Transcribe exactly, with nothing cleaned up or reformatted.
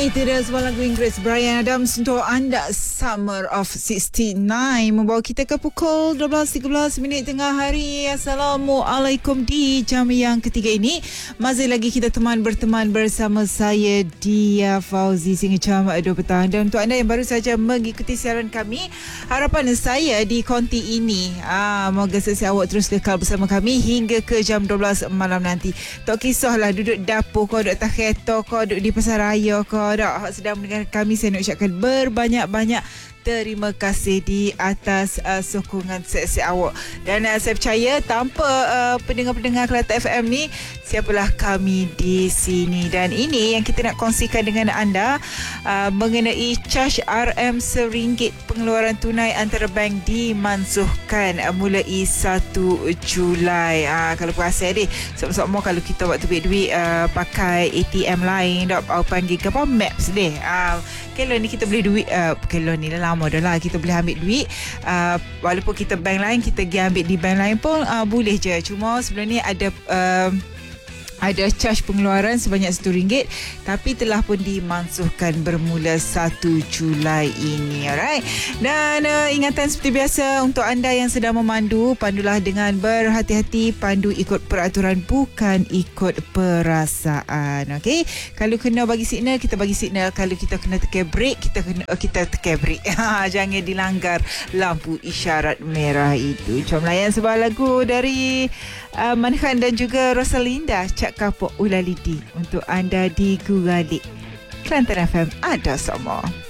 Itu dia sebuah lagu Inggeris Bryan Adams untuk anda, Summer of enam puluh sembilan, membawa kita ke pukul dua belas tiga belas minit tengah hari. Assalamualaikum. Di jam yang ketiga ini masih lagi kita teman berteman bersama saya Dia Fauzi sehingga jam dua petang. Dan untuk anda yang baru saja mengikuti siaran kami, harapan saya di konti ini ah, moga sesi awak terus kekal bersama kami hingga ke jam dua belas malam nanti. Tak kisahlah duduk dapur kau, duduk atas kereta kau, duduk di pasar raya kau, dah sedang mendengar kami, saya nak ucapkan berbanyak-banyak terima kasih di atas uh, sokongan sesi awak. Dan uh, saya percaya tanpa uh, pendengar-pendengar Kelate F M ni, siapalah kami di sini. Dan ini yang kita nak kongsikan dengan anda uh, mengenai caj R M seringgit pengeluaran tunai antara bank dimansuhkan uh, mulai satu Julai. Uh, kalau perasan deh, semua kalau kita waktu duit-duit uh, pakai A T M lain, tak uh, panggil ke apa, Maps deh. Uh, kalau ni kita boleh duit, uh, kalau ni lah lama dah lah kita boleh ambil duit, uh, walaupun kita bank lain, kita pergi ambil di bank lain pun uh, boleh je. Cuma sebelum ni ada uh, ada caj pengeluaran sebanyak satu ringgit, tapi telah pun dimansuhkan bermula satu Julai ini. Alright. Dan uh, ingatan seperti biasa untuk anda yang sedang memandu, pandulah dengan berhati-hati, pandu ikut peraturan bukan ikut perasaan. Okey. Kalau kena bagi signal, kita bagi signal. Kalau kita kena tekan brake, kita kena uh, kita tekan brake. Jangan dilanggar lampu isyarat merah itu. Jom layan sebuah lagu dari uh, Manhan dan juga Rosalinda, Cak Kapok Ulalidi untuk anda di Gugalik. Kelantan F M ada semua.